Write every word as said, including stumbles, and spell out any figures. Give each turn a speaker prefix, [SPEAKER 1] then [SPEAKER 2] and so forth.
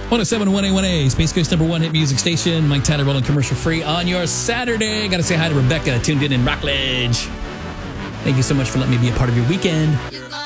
[SPEAKER 1] one oh seven point one A, Space Coast number one hit music station. Mike Tyler rolling commercial free on your Saturday. Got to say hi to Rebecca, tuned in in Rockledge. Thank you so much for letting me be a part of your weekend.